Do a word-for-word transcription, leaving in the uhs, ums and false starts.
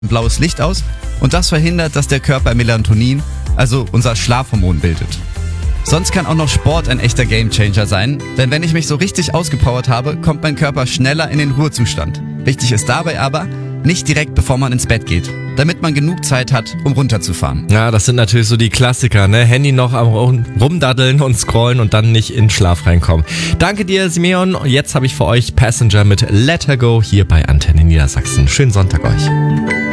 blaues Licht aus und das verhindert, dass der Körper Melatonin, also unser Schlafhormon, bildet. Sonst kann auch noch Sport ein echter Gamechanger sein, denn wenn ich mich so richtig ausgepowert habe, kommt mein Körper schneller in den Ruhezustand. Wichtig ist dabei aber, nicht direkt bevor man ins Bett geht, damit man genug Zeit hat, um runterzufahren. Ja, das sind natürlich so die Klassiker, ne? Handy noch am rumdaddeln und scrollen und dann nicht in Schlaf reinkommen. Danke dir, Simeon. Jetzt habe ich für euch Passenger mit Let Her Go hier bei Antenne Niedersachsen. Schönen Sonntag euch.